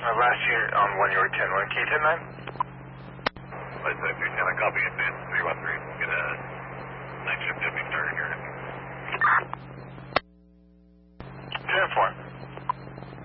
Last year on 1 you were 10-1. Can you 10-9? Let's say 210, I copy advance 310.